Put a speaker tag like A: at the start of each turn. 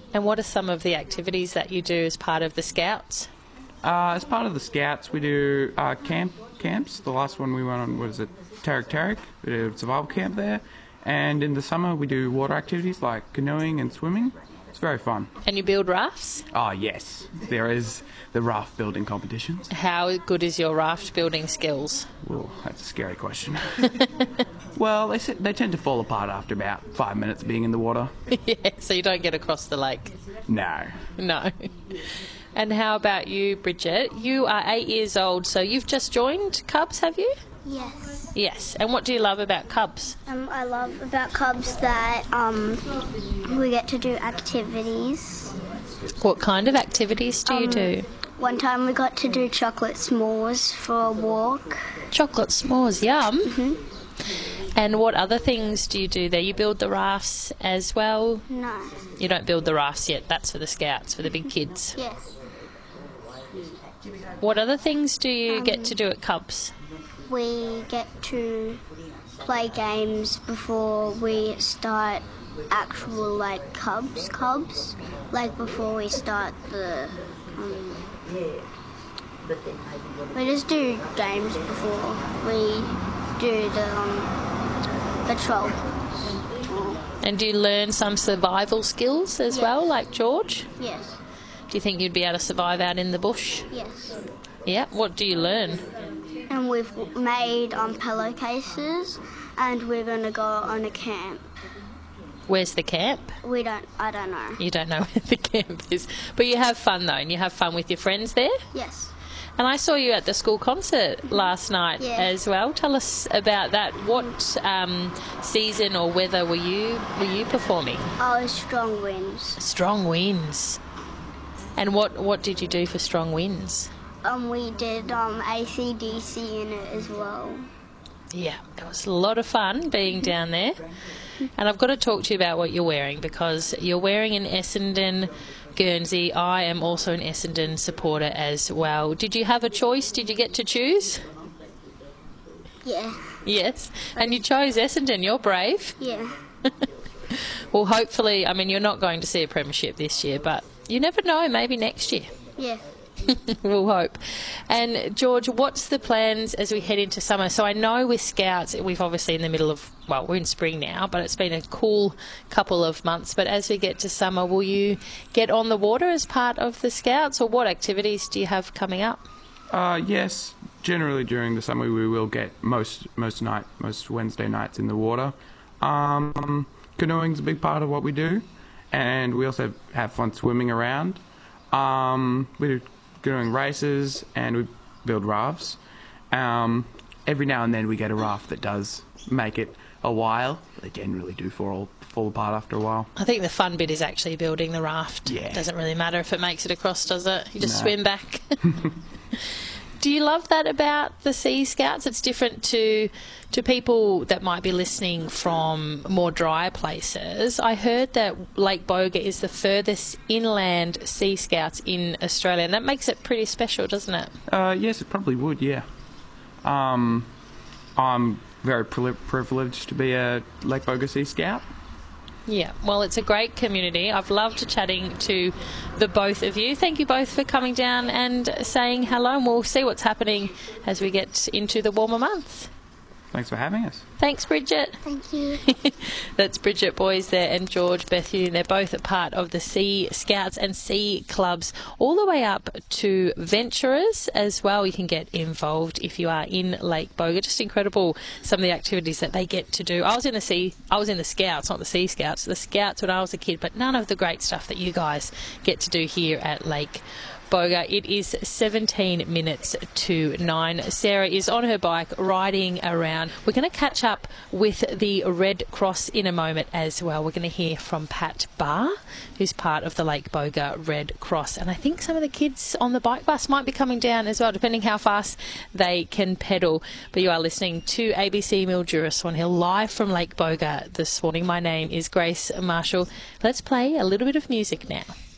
A: And what are some of the activities that you do as part of the Scouts?
B: As part of the Scouts, we do camps. The last one we went on was at Tarik. We did a survival camp there. And in the summer, we do water activities like canoeing and swimming. It's very fun.
A: And you build rafts?
B: Oh, yes. There is the raft building competitions.
A: How good is your raft building skills?
B: Well, that's a scary question. Well, they tend to fall apart after about 5 minutes being in the water.
A: Yeah, so you don't get across the lake?
B: No.
A: No. And how about you, Bridget? You are 8 years old, so you've just joined Cubs, have you?
C: Yes.
A: Yes. And what do you love about Cubs?
C: I love about Cubs that we get to do activities.
A: What kind of activities do you do?
C: One time we got to do chocolate s'mores for a walk.
A: Chocolate s'mores, yum.
C: Mm-hmm.
A: And what other things do you do there? You build the rafts as well?
C: No.
A: You don't build the rafts yet. That's for the Scouts, for the big kids.
C: Yes.
A: What other things do you get to do at Cubs?
C: We get to play games before we start actual Cubs. Like before we start the we just do games before we do the patrol.
A: And do you learn some survival skills as well, like George?
C: Yes.
A: Do you think you'd be able to survive out in the bush?
C: Yes.
A: Yeah. What do you learn?
C: And we've made pillowcases, and we're going to go on a camp.
A: Where's the camp?
C: I don't know.
A: You don't know where the camp is. But you have fun, though, and you have fun with your friends there?
C: Yes.
A: And I saw you at the school concert last night as well. Tell us about that. What season or weather were you performing?
C: Oh, Strong Winds.
A: Strong Winds. And what did you do for Strong Winds?
C: We did AC/DC in it as well.
A: Yeah, it was a lot of fun being down there. And I've got to talk to you about what you're wearing, because you're wearing an Essendon Guernsey. I am also an Essendon supporter as well. Did you have a choice? Did you get to choose?
C: Yeah.
A: Yes. And you chose Essendon. You're brave.
C: Yeah.
A: Well, hopefully, I mean, you're not going to see a premiership this year, but you never know, maybe next year.
C: Yeah.
A: We'll hope. And George, what's the plans as we head into summer? So I know with Scouts, we've obviously in the middle of, well, we're in spring now, but it's been a cool couple of months. But as we get to summer, will you get on the water as part of the Scouts, or what activities do you have coming up?
B: Yes, generally during the summer we will get most Wednesday nights in the water. Canoeing's a big part of what we do, and we also have fun swimming around. We do canoeing races, and we build rafts. Every now and then we get a raft that does make it a while. They generally do fall apart after a while.
A: I think the fun bit is actually building the raft.
B: Yeah.
A: It doesn't really matter if it makes it across, does it? You just
B: No.
A: swim back. Do you love that about the Sea Scouts? It's different to people that might be listening from more dry places. I heard that Lake Boga is the furthest inland Sea Scouts in Australia, and that makes it pretty special, doesn't it?
B: Yes, it probably would, yeah. I'm very privileged to be a Lake Boga Sea Scout.
A: Yeah, well, it's a great community. I've loved chatting to the both of you. Thank you both for coming down and saying hello, and we'll see what's happening as we get into the warmer months.
B: Thanks for having us.
A: Thanks, Bridget.
C: Thank you.
A: That's Bridget Boys there and George Bethune. They're both a part of the Sea Scouts and Sea Clubs, all the way up to Venturers as well. You can get involved if you are in Lake Boga. Just incredible, some of the activities that they get to do. I was in the Scouts, not the Sea Scouts. The Scouts when I was a kid, but none of the great stuff that you guys get to do here at Lake Boga. It is 17 minutes to 9. Sarah is on her bike riding around. We're going to catch up with the Red Cross in a moment as well. We're going to hear from Pat Barr, who's part of the Lake Boga Red Cross. And I think some of the kids on the bike bus might be coming down as well, depending how fast they can pedal. But you are listening to ABC Mildura Swan Hill live from Lake Boga this morning. My name is Grace Marshall. Let's play a little bit of music now.